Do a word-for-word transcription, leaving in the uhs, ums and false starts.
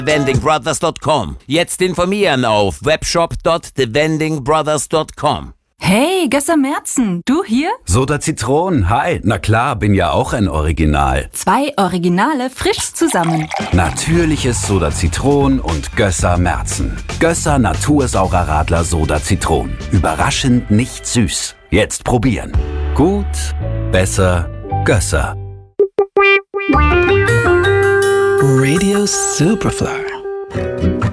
the vending brothers dot com. Jetzt informieren auf webshop dot the vending brothers dot com. Hey, Gösser Merzen, du hier? Soda Zitron, hi. Na klar, bin ja auch ein Original. Zwei Originale frisch zusammen. Natürliches Soda Zitron und Gösser Merzen. Gösser Natursaurer Radler Soda Zitron. Überraschend nicht süß. Jetzt probieren. Gut, besser, Gösser. Radio Superfly.